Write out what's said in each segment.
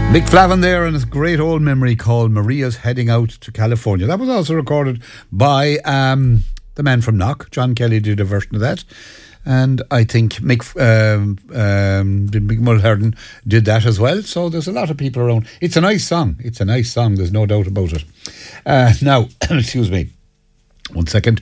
Mick Flavin there, and a great old memory called Maria's Heading Out to California. That was also recorded by the man from Knock. John Kelly did a version of that. And I think Mick Mulhern did that as well. So there's a lot of people around. It's a nice song. It's a nice song. There's no doubt about it. Now, excuse me. 1 second.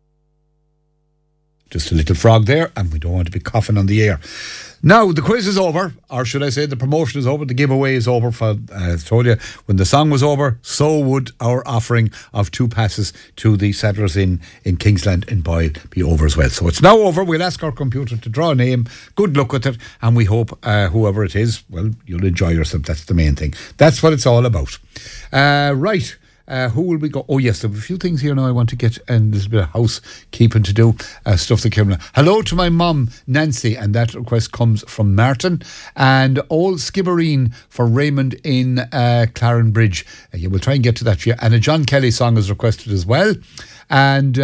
Just a little frog there, and we don't want to be coughing on the air. Now, the quiz is over, or should I say the promotion is over, the giveaway is over. I told you, when the song was over, so would our offering of 2 passes to the Settlers Inn in Kingsland in Boyle be over as well. So it's now over. We'll ask our computer to draw a name. Good luck with it, and we hope whoever it is, well, you'll enjoy yourself. That's the main thing. That's what it's all about. Right. Who will we go? Oh yes, there are a few things here now I want to get, and there's a bit of housekeeping to do, stuff that came. Hello to my mum Nancy, and that request comes from Martin, and Old Skibbereen for Raymond in Clarenbridge. Yeah, we'll try and get to that for you. And a John Kelly song is requested as well. And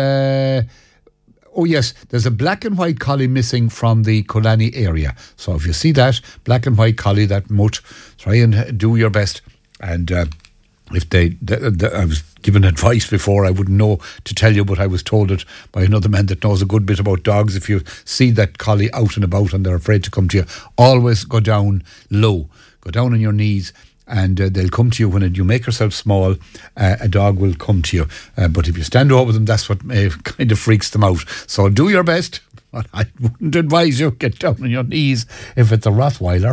oh yes, there's a black and white collie missing from the Colani area. So if you see that black and white collie, that mutt, try and do your best. And if I was given advice before, I wouldn't know to tell you, but I was told it by another man that knows a good bit about dogs. If you see that collie out and about and they're afraid to come to you, always go down low. Go down on your knees, and they'll come to you. When you make yourself small, a dog will come to you. But if you stand over them, that's what kind of freaks them out. So do your best. But I wouldn't advise you get down on your knees if it's a Rottweiler.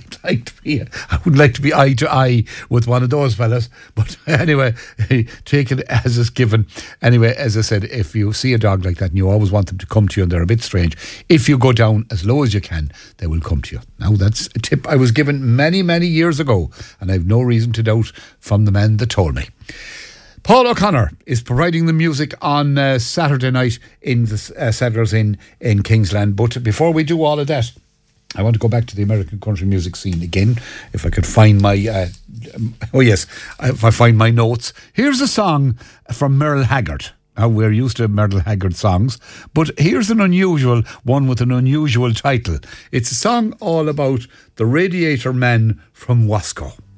I would like to be eye to eye with one of those fellas. But anyway, take it as it's given. Anyway, as I said, if you see a dog like that and you always want them to come to you and they're a bit strange, if you go down as low as you can, they will come to you. Now, that's a tip I was given many, many years ago, and I have no reason to doubt from the man that told me. Paul O'Connor is providing the music on Saturday night in the Settlers Inn in Kingsland. But before we do all of that, I want to go back to the American country music scene again. If I could find my... if I find my notes. Here's a song from Merle Haggard. Now, we're used to Merle Haggard songs, but here's an unusual one with an unusual title. It's a song all about the radiator man from Wasco.